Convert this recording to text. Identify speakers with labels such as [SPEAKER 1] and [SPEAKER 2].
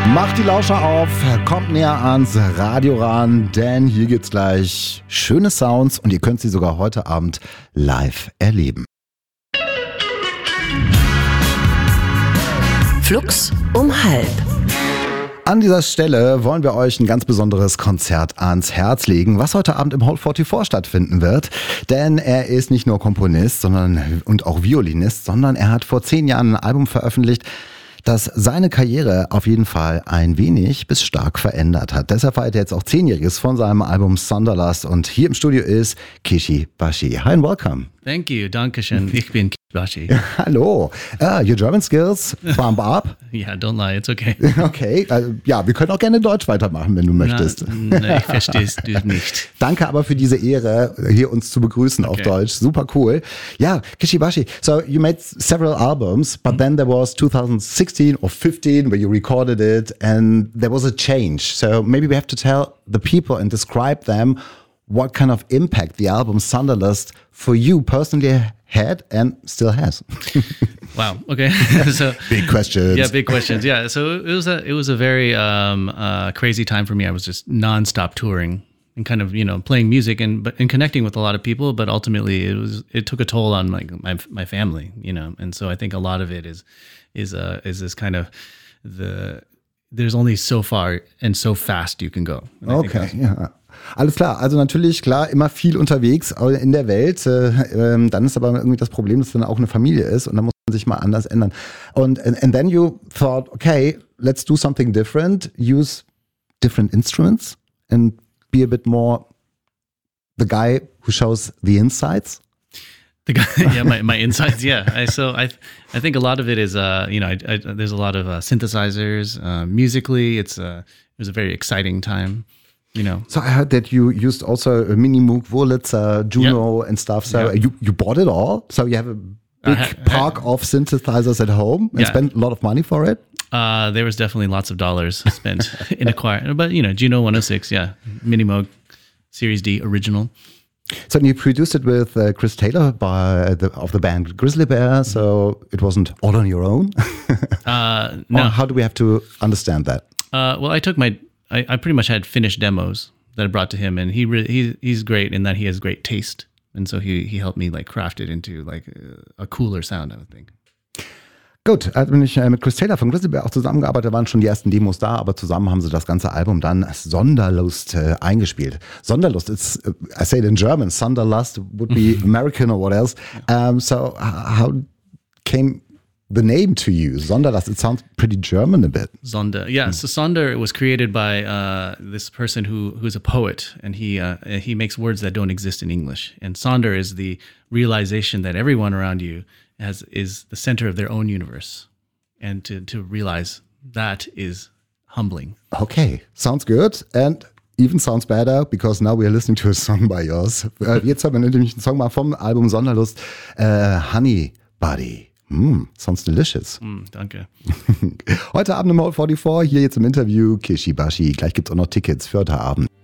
[SPEAKER 1] Macht die Lauscher auf, kommt näher ans Radio ran, denn hier gibt's gleich schöne Sounds und ihr könnt sie sogar heute Abend live erleben.
[SPEAKER 2] Flux um halb.
[SPEAKER 1] An dieser Stelle wollen wir euch ein ganz besonderes Konzert ans Herz legen, was heute Abend im Hall 44 stattfinden wird. Denn er ist nicht nur Komponist und auch Violinist, sondern er hat vor 10 Jahren ein Album veröffentlicht, das seine Karriere auf jeden Fall ein wenig bis stark verändert hat. Deshalb feiert er jetzt auch 10-Jähriges von seinem Album Sonderlust und hier im Studio ist Kishi Bashi. Hi and welcome.
[SPEAKER 3] Thank you, Dankeschön. Ich bin Kishi Bashi.
[SPEAKER 1] Hallo. Your German skills bump up.
[SPEAKER 3] Yeah, don't lie, it's okay.
[SPEAKER 1] Okay, ja, wir können auch gerne Deutsch weitermachen, wenn du möchtest.
[SPEAKER 3] Na, ich verstehe es nicht.
[SPEAKER 1] Danke aber für diese Ehre, hier uns zu begrüßen auf Deutsch. Super cool. Ja, Kishi Bashi, so you made several albums, but then there was 2016 or 15 where you recorded it and there was a change. So maybe we have to tell the people and describe them what kind of impact the album Sonderlust for you personally had and still has.
[SPEAKER 3] Wow. Okay. So
[SPEAKER 1] big questions.
[SPEAKER 3] Yeah, big questions. Yeah. So it was a very crazy time for me. I was just nonstop touring and kind of playing music and connecting with a lot of people. But ultimately, it took a toll on my family. And so I think a lot of it is this kind of there's only so far and so fast you can go.
[SPEAKER 1] Okay. Ja. Alles klar, also natürlich, klar, immer viel unterwegs in der Welt, dann ist aber irgendwie das Problem, dass dann auch eine Familie ist und dann muss man sich mal anders ändern. And then you thought, okay, let's do something different, use different instruments and be a bit more the guy who shows the insides.
[SPEAKER 3] The guy, yeah, my insides, yeah. I think a lot of it is, there's a lot of synthesizers. Musically, it was a very exciting time.
[SPEAKER 1] So I heard that you used also a Mini Moog, Wurlitzer, Juno and stuff. So you bought it all. So you have a big park of synthesizers at home and spent a lot of money for it.
[SPEAKER 3] There was definitely lots of dollars spent in acquiring, but Juno 106, yeah, Mini Moog, Series D original.
[SPEAKER 1] So you produced it with Chris Taylor of the band Grizzly Bear. So it wasn't all on your own.
[SPEAKER 3] No.
[SPEAKER 1] Or how do we have to understand that?
[SPEAKER 3] Well, I pretty much had finished demos that I brought to him, and he's great in that he has great taste, and so he helped me craft it into a cooler sound, I would think.
[SPEAKER 1] Gut, also bin ich mit Chris Taylor von Grizzly Bear auch zusammengearbeitet, da waren schon die ersten Demos da, aber zusammen haben sie das ganze Album dann Sonderlust eingespielt. Sonderlust, I say it in German, Sonderlust would be American or what else. So how came the name to you? Sonderlust, it sounds pretty German a bit.
[SPEAKER 3] Sonder, yeah. So Sonder was created by this person who's a poet, and he makes words that don't exist in English. And Sonder is the realization that everyone around you is the center of their own universe, and to realize that is humbling.
[SPEAKER 1] Okay, sounds good, and even sounds better because now we are listening to a song by yours. Jetzt haben wir nämlich einen Song mal vom Album Sonderlust, Honey Buddy. Sounds delicious.
[SPEAKER 3] Danke.
[SPEAKER 1] Heute Abend im Hall 44, hier jetzt im Interview Kishi Bashi. Gleich gibt's auch noch Tickets für heute Abend.